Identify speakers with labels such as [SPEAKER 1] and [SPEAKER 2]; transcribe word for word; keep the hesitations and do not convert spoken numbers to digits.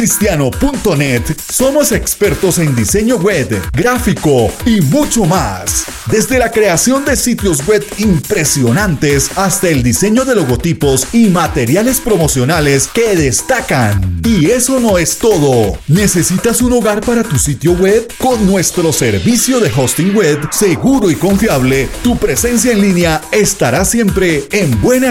[SPEAKER 1] cristiano punto net somos expertos en diseño web, gráfico y mucho más. Desde la creación de sitios web impresionantes hasta el diseño de logotipos y materiales promocionales que destacan. Y eso no es todo. ¿Necesitas un hogar para tu sitio web? Con nuestro servicio de hosting web seguro y confiable, tu presencia en línea estará siempre en buena